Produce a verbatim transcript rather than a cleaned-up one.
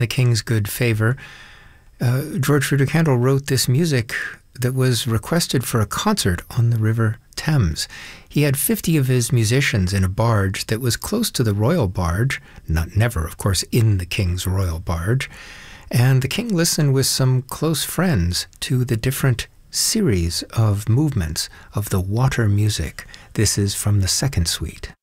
the king's good favor, uh, George Frideric Handel wrote this music that was requested for a concert on the River Thames. He had fifty of his musicians in a barge that was close to the royal barge, not never, of course, in the king's royal barge. And the king listened with some close friends to the different series of movements of the water music. This is from the second suite.